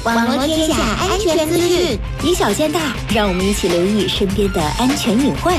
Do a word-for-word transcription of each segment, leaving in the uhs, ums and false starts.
网罗天下安全资讯，以小见大，让我们一起留意身边的安全隐患。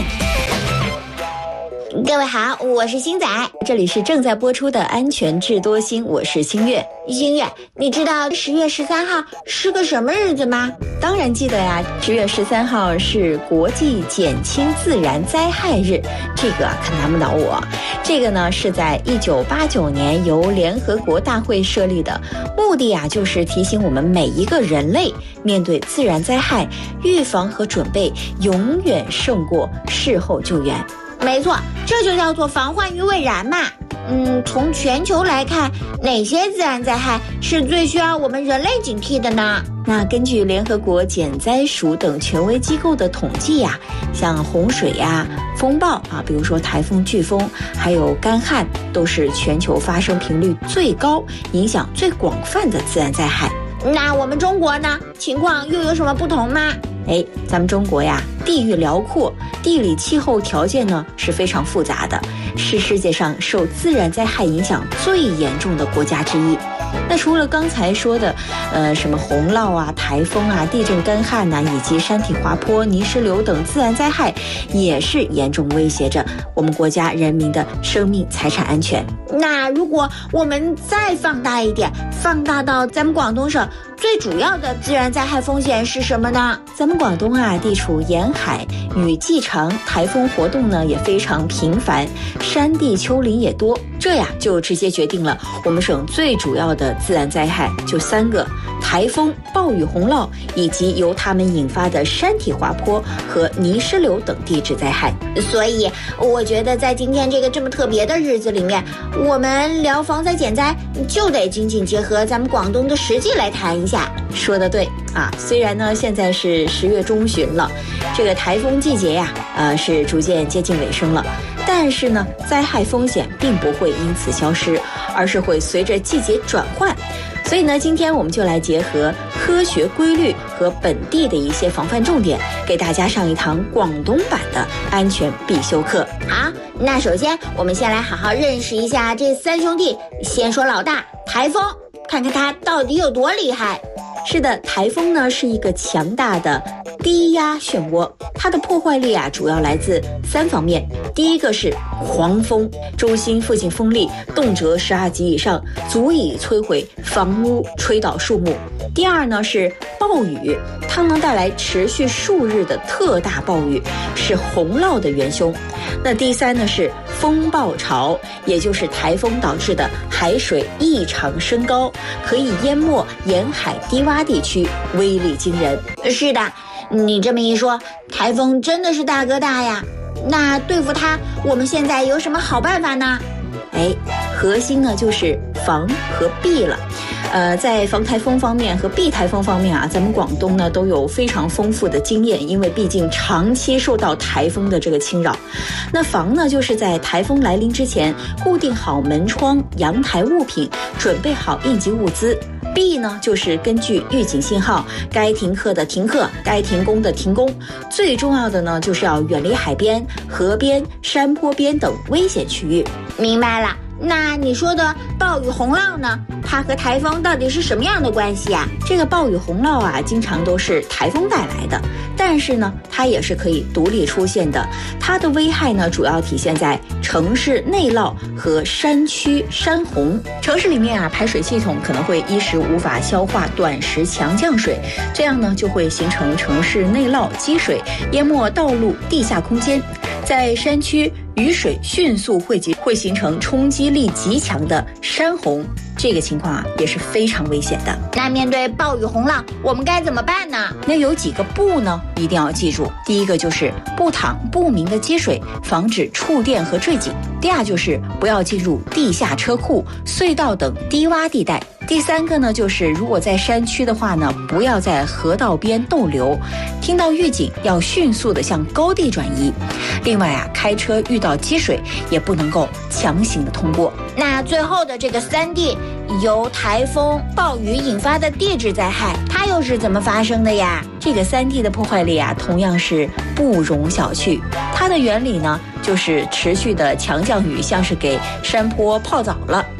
各位好，我是星仔， 这里是正在播出的安全智多星，我是星月。 星月，你知道十月十三号是个什么日子吗？ 当然记得呀，十月十三号是国际减轻自然灾害日，这个啊可难不倒我。这个呢是在一九八九年由联合国大会设立的，目的啊就是提醒我们每一个人类面对自然灾害，预防和准备永远胜过事后救援。 没错，这就叫做防患于未然嘛。嗯，从全球来看，哪些自然灾害是最需要我们人类警惕的呢？ 那根据联合国减灾署等权威机构的统计呀，像洪水呀、风暴啊，比如说台风、飓风，还有干旱，都是全球发生频率最高、影响最广泛的自然灾害。 那我们中国呢？情况又有什么不同吗？ 哎，咱们中国呀，地域辽阔，地理气候条件呢是非常复杂的，是世界上受自然灾害影响最严重的国家之一。那除了刚才说的，呃，什么洪涝啊、台风啊、地震、干旱呐、啊，以及山体滑坡、泥石流等自然灾害，也是严重威胁着我们国家人民的生命财产安全。 那如果我们再放大一点，放大到咱们广东省，最主要的自然灾害风险是什么呢？ 咱们广东啊，地处沿海，雨季长，台风活动呢也非常频繁，山地丘陵也多，这呀就直接决定了我们省最主要的自然灾害就三个：台风、暴雨、洪涝，以及由它们引发的山体滑坡和泥石流等地质灾害。 所以我觉得在今天这个这么特别的日子里面，我们聊防灾减灾就得紧紧结合咱们广东的实际来谈一下。 说得对啊，虽然呢现在是十月中旬了，这个台风季节呀，呃是逐渐接近尾声了，但是呢灾害风险并不会因此消失，而是会随着季节转换。所以呢，今天我们就来结合科学规律和本地的一些防范重点，给大家上一堂广东版的安全必修课。 好，那首先我们先来好好认识一下这三兄弟。先说老大，台风，看看它到底有多厉害。 是的，台风呢是一个强大的低压漩涡，它的破坏力啊主要来自三方面。第一个是狂风，中心附近风力动辄十二级以上，足以摧毁房屋、吹倒树木。第二呢是暴雨，它能带来持续数日的特大暴雨，是洪涝的元凶。那第三呢是风暴潮，也就是台风导致的海水异常升高，可以淹没沿海低洼地区，威力惊人。 是的，你这么一说，台风真的是大哥大呀。那对付它，我们现在有什么好办法呢？ 哎，核心呢就是防和避了。呃，在防台风方面和避台风方面啊，咱们广东呢都有非常丰富的经验，因为毕竟长期受到台风的这个侵扰。那防呢，就是在台风来临之前，固定好门窗、阳台物品，准备好应急物资。避呢，就是根据预警信号，该停课的停课，该停工的停工。最重要的呢，就是要远离海边、河边、山坡边等危险区域。 明白了。那你说的暴雨洪涝呢？它和台风到底是什么样的关系啊？ 这个暴雨洪涝啊，经常都是台风带来的，但是呢，它也是可以独立出现的。它的危害呢，主要体现在城市内涝和山区山洪。城市里面啊，排水系统可能会一时无法消化短时强降水，这样呢，就会形成城市内涝积水，淹没道路、地下空间。在山区，雨水迅速汇集，会形成冲击力极强的山洪，这个情况啊也是非常危险的。 那面对暴雨洪涝，我们该怎么办呢？ 那有几个不呢，一定要记住。第一个就是不淌不明的积水，防止触电和坠井。第二就是不要进入地下车库、隧道等低洼地带。第三个呢，就是如果在山区的话呢，不要在河道边逗留，听到预警要迅速的向高地转移。另外啊，开车遇到积水也不能够强行的通过。 那最后的这个三 D 由台风、暴雨引发的地质灾害，它又是怎么发生的呀？ 这个三 D 的破坏力啊，同样是不容小觑。它的原理呢，就是持续的强降雨像是给山坡泡澡了。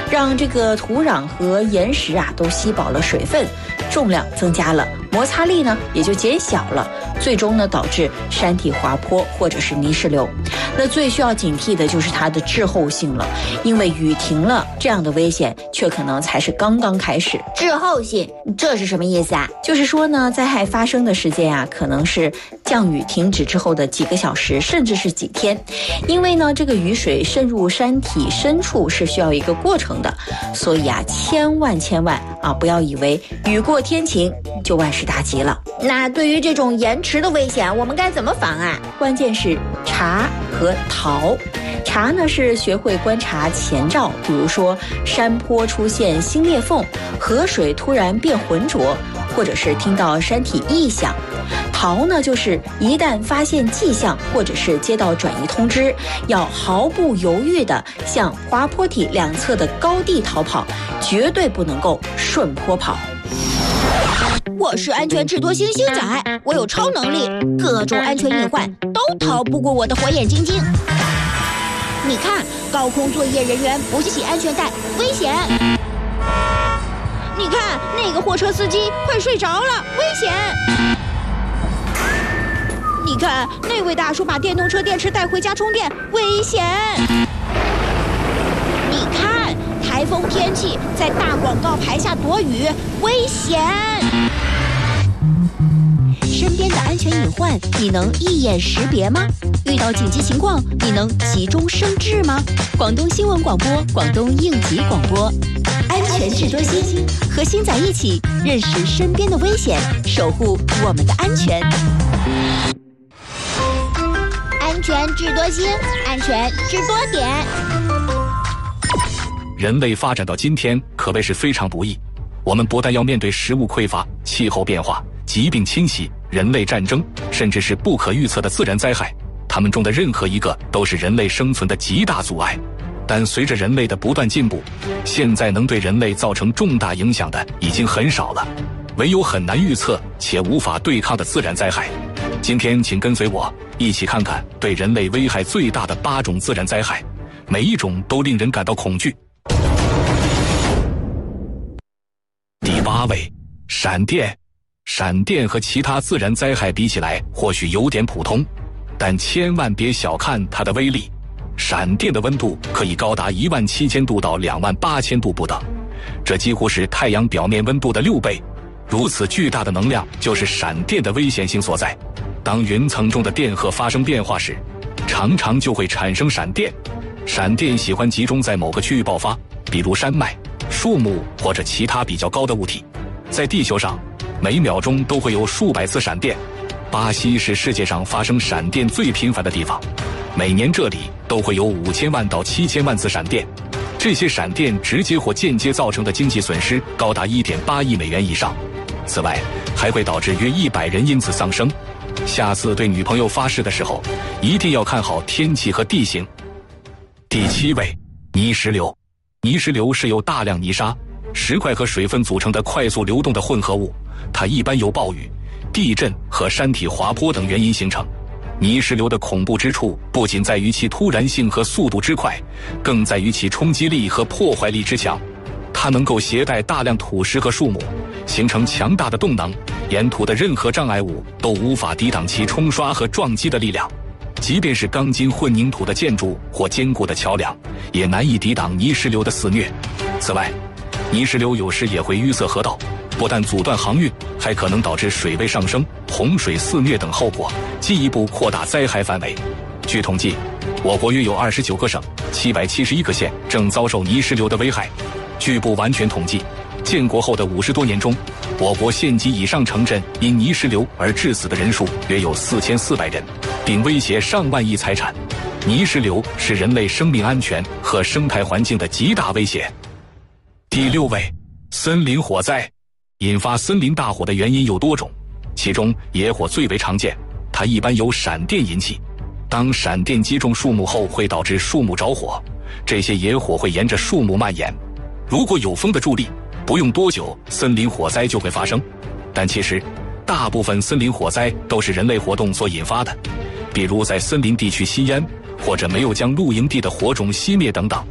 让这个土壤和岩石啊都吸饱了水分，重量增加了，摩擦力呢也就减小了，最终呢导致山体滑坡或者是泥石流。那最需要警惕的就是它的滞后性了，因为雨停了，这样的危险却可能才是刚刚开始。 滞后性，这是什么意思啊？ 就是说呢，灾害发生的时间啊，可能是降雨停止之后的几个小时，甚至是几天。因为呢，这个雨水渗入山体深处是需要一个过程的，所以啊，千万千万啊，不要以为雨过天晴就万事大吉了。 那对于这种延迟的危险，我们该怎么防啊？ 关键是察和逃。察呢是学会观察前兆，比如说山坡出现新裂缝，河水突然变浑浊，或者是听到山体异响。逃呢就是一旦发现迹象，或者是接到转移通知，要毫不犹豫地向滑坡体两侧的高地逃跑，绝对不能够顺坡跑。 我是安全智多星星仔，我有超能力，各种安全隐患都逃不过我的火眼金睛。你看，高空作业人员不系安全带，危险！你看，那个货车司机快睡着了，危险！你看，那位大叔把电动车电池带回家充电，危险！你看，台风天气在大广告牌下躲雨，危险！身边的安全隐患，你能一眼识别吗？遇到紧急情况，你能急中生智吗？广东新闻广播，广东应急广播，安全智多星，和星仔一起认识身边的危险，守护我们的安全。安全智多星，安全智多点。 人类发展到今天可谓是非常不易，我们不但要面对食物匮乏、气候变化、疾病侵袭、人类战争，甚至是不可预测的自然灾害，它们中的任何一个都是人类生存的极大阻碍。但随着人类的不断进步，现在能对人类造成重大影响的已经很少了，唯有很难预测且无法对抗的自然灾害。今天请跟随我一起看看对人类危害最大的八种自然灾害，每一种都令人感到恐惧。第八位，闪电。闪电和其他自然灾害比起来或许有点普通，但千万别小看它的威力。闪电的温度可以高达一万七千度到两万八千度不等，这几乎是太阳表面温度的六倍。如此巨大的能量就是闪电的危险性所在。当云层中的电荷发生变化时，常常就会产生闪电。闪电喜欢集中在某个区域爆发，比如山脉、树木或者其他比较高的物体。在地球上，每秒钟都会有数百次闪电。巴西是世界上发生闪电最频繁的地方，每年这里都会有五千万到七千万次闪电。这些闪电直接或间接造成的经济损失高达 一点八亿美元以上。此外，还会导致约一百人因此丧生。下次对女朋友发誓的时候，一定要看好天气和地形。第七位，泥石流。泥石流是由大量泥沙、石块和水分组成的快速流动的混合物，它一般由暴雨、地震和山体滑坡等原因形成。泥石流的恐怖之处不仅在于其突然性和速度之快，更在于其冲击力和破坏力之强。它能够携带大量土石和树木，形成强大的动能，沿途的任何障碍物都无法抵挡其冲刷和撞击的力量。即便是钢筋混凝土的建筑或坚固的桥梁，也难以抵挡泥石流的肆虐。此外，泥石流有时也会淤塞河道，不但阻断航运，还可能导致水位上升、洪水肆虐等后果，进一步扩大灾害范围。据统计，我国约有二十九个省、七百七十一个县正遭受泥石流的危害。据不完全统计，建国后的五十多年中，我国县级以上城镇因泥石流而致死的人数约有四千四百人，并威胁上万亿财产。泥石流是人类生命安全和生态环境的极大威胁。第六位，森林火灾。引发森林大火的原因有多种，其中野火最为常见，它一般由闪电引起。当闪电击中树木后，会导致树木着火，这些野火会沿着树木蔓延。如果有风的助力，不用多久，森林火灾就会发生。但其实，大部分森林火灾都是人类活动所引发的，比如在森林地区吸烟，或者没有将露营地的火种熄灭等等。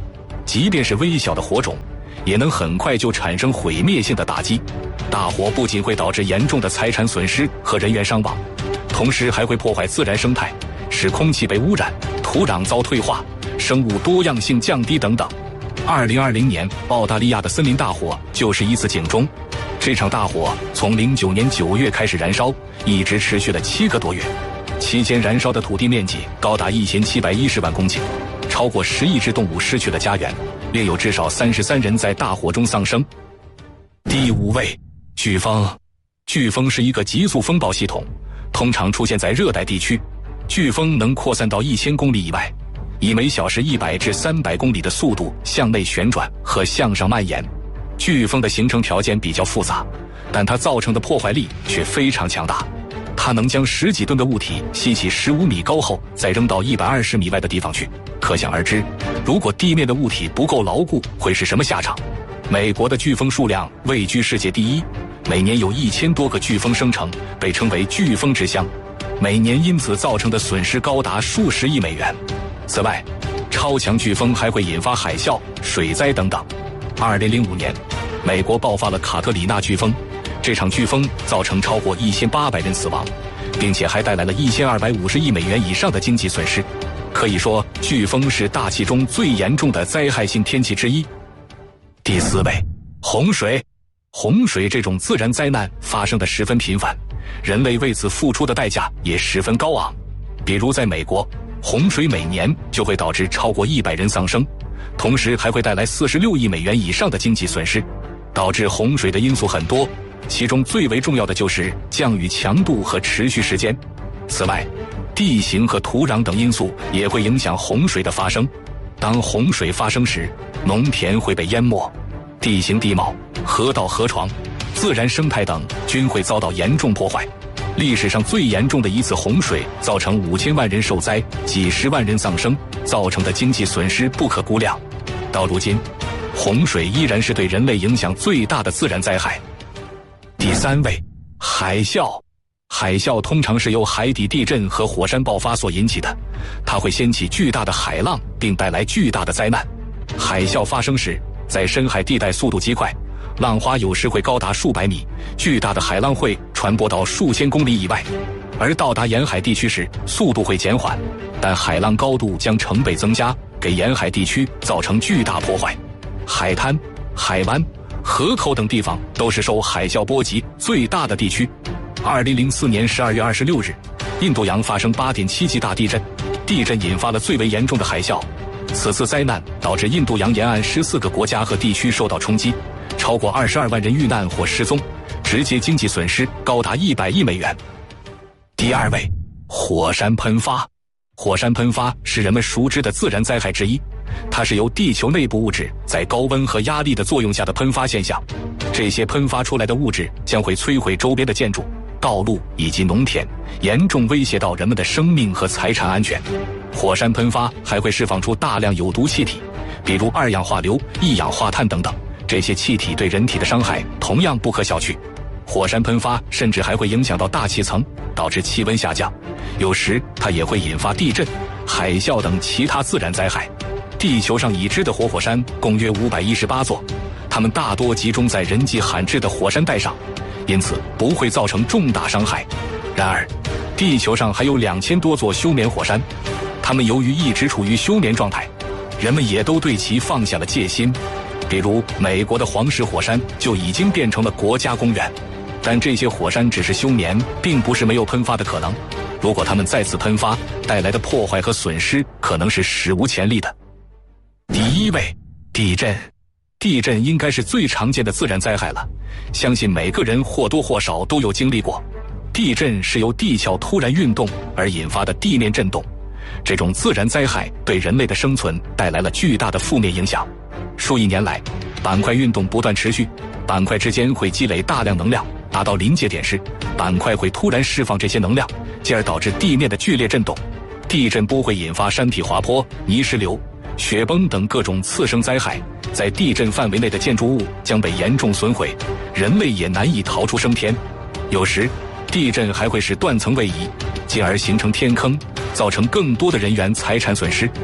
即便是微小的火种，也能很快就产生毁灭性的打击。大火不仅会导致严重的财产损失和人员伤亡，同时还会破坏自然生态，使空气被污染，土壤遭退化，生物多样性降低等等。二零二零年澳大利亚的森林大火就是一次警钟。这场大火从零九年九月开始燃烧，一直持续了七个多月，期间燃烧的土地面积高达一千七百一十万公顷，超过十亿只动物失去了家园，另有至少三十三人在大火中丧生。第五位，飓风。飓风是一个急速风暴系统，通常出现在热带地区。飓风能扩散到一千公里以外，以每小时一百至三百公里的速度向内旋转和向上蔓延。飓风的形成条件比较复杂，但它造成的破坏力却非常强大。它能将十几吨的物体吸起十五米高后，再扔到一百二十米外的地方去。可想而知，如果地面的物体不够牢固，会是什么下场？美国的飓风数量位居世界第一，每年有一千多个飓风生成，被称为飓风之乡。每年因此造成的损失高达数十亿美元。此外，超强飓风还会引发海啸、水灾等等。二零零五年，美国爆发了卡特里娜飓风，这场飓风造成超过一千八百人死亡，并且还带来了一千二百五十亿美元以上的经济损失。可以说，飓风是大气中最严重的灾害性天气之一。第四位，洪水。洪水这种自然灾难发生的十分频繁，人类为此付出的代价也十分高昂。比如在美国，洪水每年就会导致超过一百人丧生，同时还会带来四十六亿美元以上的经济损失。导致洪水的因素很多，其中最为重要的就是降雨强度和持续时间。此外，地形和土壤等因素也会影响洪水的发生。当洪水发生时，农田会被淹没，地形地貌、河道河床、自然生态等均会遭到严重破坏。历史上最严重的一次洪水造成五千万人受灾，几十万人丧生，造成的经济损失不可估量。到如今，洪水依然是对人类影响最大的自然灾害。第三位，海啸。海啸通常是由海底地震和火山爆发所引起的，它会掀起巨大的海浪，并带来巨大的灾难。海啸发生时，在深海地带速度极快，浪花有时会高达数百米，巨大的海浪会传播到数千公里以外。而到达沿海地区时，速度会减缓，但海浪高度将成倍增加，给沿海地区造成巨大破坏。海滩、海湾、河口等地方都是受海啸波及最大的地区。二零零四年十二月二十六日，印度洋发生 八点七 级大地震，地震引发了最为严重的海啸。此次灾难导致印度洋沿岸十四个国家和地区受到冲击，超过二十二万人遇难或失踪，直接经济损失高达一百亿美元。第二位，火山喷发。火山喷发是人们熟知的自然灾害之一，它是由地球内部物质在高温和压力的作用下的喷发现象。这些喷发出来的物质将会摧毁周边的建筑、道路以及农田，严重威胁到人们的生命和财产安全。火山喷发还会释放出大量有毒气体，比如二氧化硫、一氧化碳等等，这些气体对人体的伤害同样不可小觑。火山喷发甚至还会影响到大气层，导致气温下降，有时它也会引发地震、海啸等其他自然灾害。地球上已知的活火山共约五百一十八座，它们大多集中在人迹罕至的火山带上，因此不会造成重大伤害。然而，地球上还有两千多座休眠火山，它们由于一直处于休眠状态，人们也都对其放下了戒心。比如美国的黄石火山就已经变成了国家公园。但这些火山只是休眠，并不是没有喷发的可能。如果它们再次喷发，带来的破坏和损失可能是史无前例的。第一位，地震。地震应该是最常见的自然灾害了，相信每个人或多或少都有经历过。地震是由地壳突然运动而引发的地面震动，这种自然灾害对人类的生存带来了巨大的负面影响。数亿年来，板块运动不断持续，板块之间会积累大量能量，达到临界点时，板块会突然释放这些能量，进而导致地面的剧烈震动。地震波会引发山体滑坡、泥石流、雪崩等各种次生灾害，在地震范围内的建筑物将被严重损毁，人类也难以逃出升天。有时，地震还会使断层位移，进而形成天坑，造成更多的人员财产损失。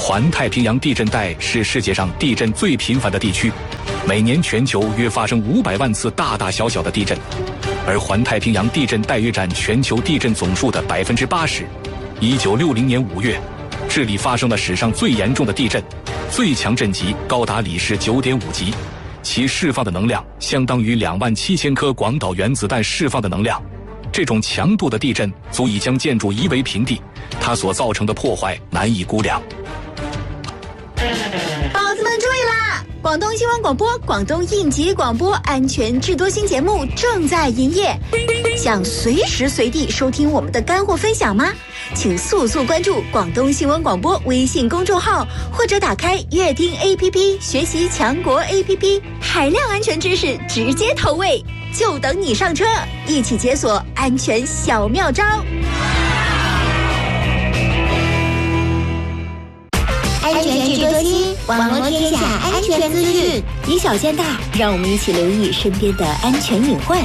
环太平洋地震带是世界上地震最频繁的地区，每年全球约发生五百万次大大小小的地震，而环太平洋地震带约占全球地震总数的百分之八十。一九六零年五月，智利发生了史上最严重的地震，最强震级高达里氏九点五级，其释放的能量相当于两万七千颗广岛原子弹释放的能量。这种强度的地震足以将建筑夷为平地，它所造成的破坏难以估量。 宝子们注意啦！广东新闻广播、广东应急广播安全智多星节目正在营业，想随时随地收听我们的干货分享吗？请速速关注广东新闻广播微信公众号，或者打开乐听 A P P 学习强国 A P P， 海量安全知识直接投喂，就等你上车，一起解锁安全小妙招。 安全智多星，网罗天下安全资讯， 以小见大，让我们一起留意身边的安全隐患。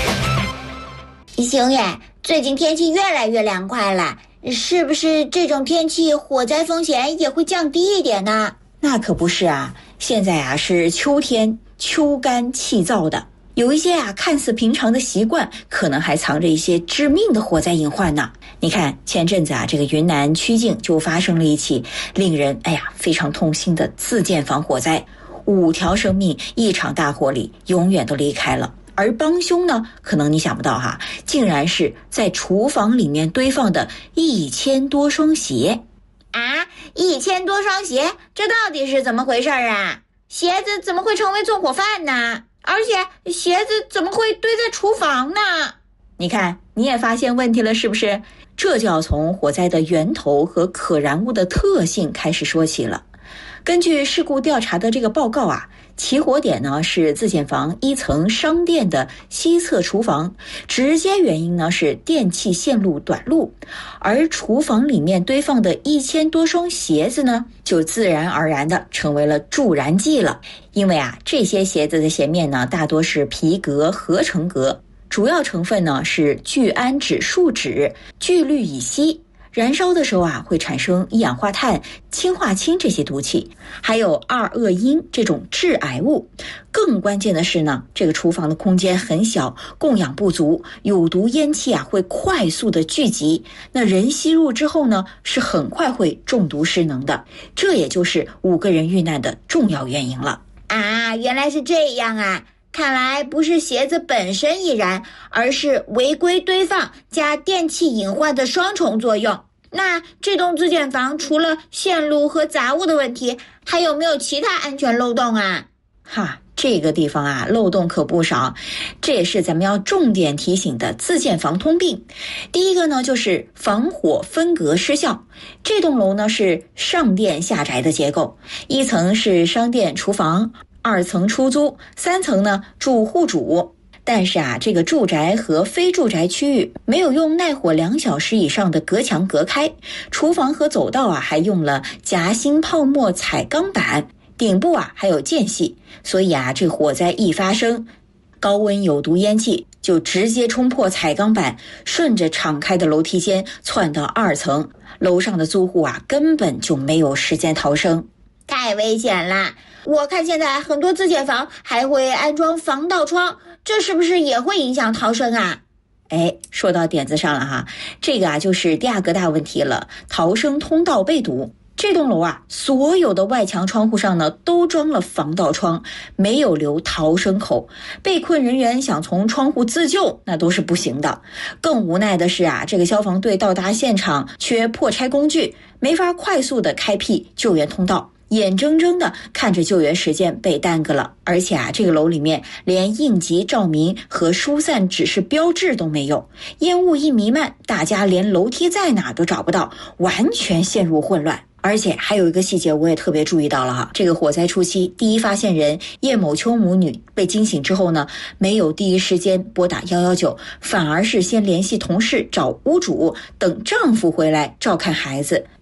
星远，最近天气越来越凉快了，是不是这种天气火灾风险也会降低一点呢？ 那可不是啊，现在啊是秋天，秋干气燥的，有一些啊看似平常的习惯，可能还藏着一些致命的火灾隐患呢。你看前阵子啊，这个云南曲靖就发生了一起令人哎呀非常痛心的自建房火灾，五条生命一场大火里永远都离开了。而帮凶呢，可能你想不到哈，竟然是在厨房里面堆放的一千多双鞋啊！一千多双鞋，这到底是怎么回事啊？鞋子怎么会成为纵火犯呢？而且鞋子怎么会堆在厨房呢？ 你看，你也发现问题了是不是？这就要从火灾的源头和可燃物的特性开始说起了。根据事故调查的这个报告啊，起火点呢是自建房一层商店的西侧厨房，直接原因呢是电气线路短路，而厨房里面堆放的一千多双鞋子呢，就自然而然的成为了助燃剂了。因为啊，这些鞋子的鞋面呢大多是皮革合成革，主要成分呢是聚氨酯树脂、聚氯乙烯。燃烧的时候啊，会产生一氧化碳、氢化氢这些毒气，还有二恶英这种致癌物。更关键的是呢，这个厨房的空间很小，供氧不足，有毒烟气啊会快速的聚集，那人吸入之后呢，是很快会中毒失能的。这也就是五个人遇难的重要原因了。 啊，原来是这样啊！看来不是鞋子本身易燃，而是违规堆放加电气隐患的双重作用。那这栋自建房除了线路和杂物的问题，还有没有其他安全漏洞啊？ 哈，这个地方啊漏洞可不少，这也是咱们要重点提醒的自建房通病。第一个呢就是防火分隔失效。这栋楼呢是上店下宅的结构，一层是商店厨房，二层出租，三层呢住户主。但是啊，这个住宅和非住宅区域没有用耐火两小时以上的隔墙隔开，厨房和走道啊还用了夹心泡沫彩钢板，顶部啊还有间隙，所以啊这火灾一发生，高温有毒烟气就直接冲破彩钢板，顺着敞开的楼梯间窜到二层，楼上的租户啊根本就没有时间逃生。 太危险了！我看现在很多自建房还会安装防盗窗，这是不是也会影响逃生啊？ 哎，说到点子上了哈，这个啊就是第二个大问题了，逃生通道被堵。这栋楼啊，所有的外墙窗户上呢都装了防盗窗，没有留逃生口，被困人员想从窗户自救那都是不行的。更无奈的是啊，这个消防队到达现场缺破拆工具，没法快速的开辟救援通道，眼睁睁的看着救援时间被耽搁了。而且啊，这个楼里面连应急照明和疏散指示标志都没有，烟雾一弥漫，大家连楼梯在哪都找不到，完全陷入混乱。而且还有一个细节我也特别注意到了哈，这个火灾初期第一发现人叶某秋母女被惊醒之后呢，没有第一时间拨打一一九，反而是先联系同事找屋主，等丈夫回来照看孩子。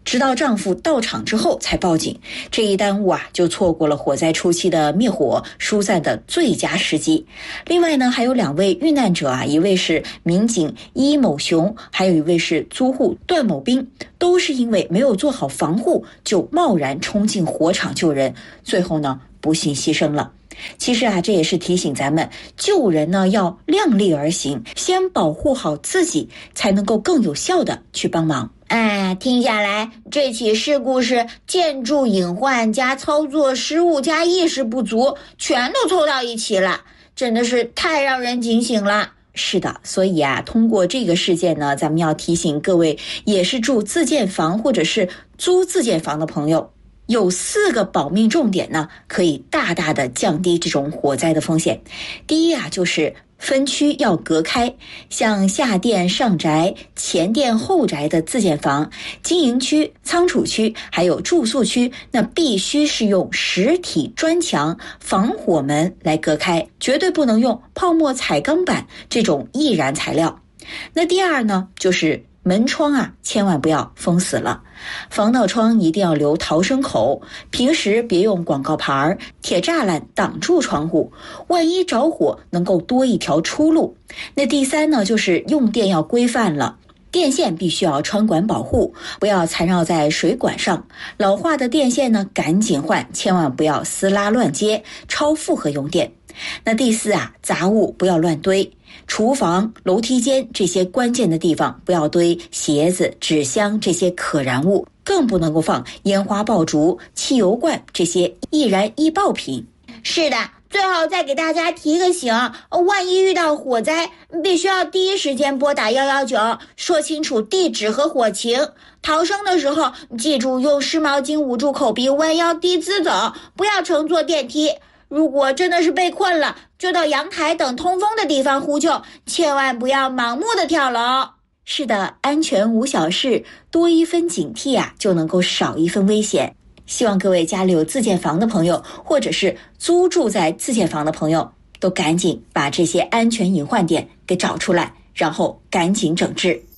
直到丈夫到场之后才报警，这一耽误啊，就错过了火灾初期的灭火疏散的最佳时机。另外呢，还有两位遇难者啊，一位是民警伊某雄，还有一位是租户段某兵，都是因为没有做好防护，就贸然冲进火场救人，最后呢，不幸牺牲了。其实啊，这也是提醒咱们，救人呢要量力而行，先保护好自己，才能够更有效的去帮忙。 哎，听下来，这起事故是建筑隐患加操作失误加意识不足，全都凑到一起了，真的是太让人警醒了。 是的，所以啊，通过这个事件呢，咱们要提醒各位也是住自建房或者是租自建房的朋友，有四个保命重点呢，可以大大的降低这种火灾的风险。第一啊，就是分区要隔开，像下店、上宅、前店、后宅的自建房、经营区、仓储区还有住宿区，那必须是用实体砖墙、防火门来隔开，绝对不能用泡沫彩钢板这种易燃材料。那第二呢，就是门窗啊，千万不要封死了，防盗窗一定要留逃生口，平时别用广告牌、铁栅栏挡住窗户，万一着火能够多一条出路。那第三呢，就是用电要规范了，电线必须要穿管保护，不要缠绕在水管上，老化的电线呢赶紧换，千万不要撕拉乱接，超负荷用电。那第四啊，杂物不要乱堆，厨房、楼梯间这些关键的地方不要堆鞋子、纸箱这些可燃物，更不能够放烟花爆竹、汽油罐这些易燃易爆品。 是的，最后再给大家提个醒，万一遇到火灾，必须要第一时间拨打一一九，说清楚地址和火情。逃生的时候，记住用湿毛巾捂住口鼻，弯腰低姿走，不要乘坐电梯。如果真的是被困了，就到阳台等通风的地方呼救，千万不要盲目的跳楼。 是的，安全无小事，多一分警惕啊，就能够少一分危险。希望各位家里有自建房的朋友，或者是租住在自建房的朋友，都赶紧把这些安全隐患点给找出来，然后赶紧整治。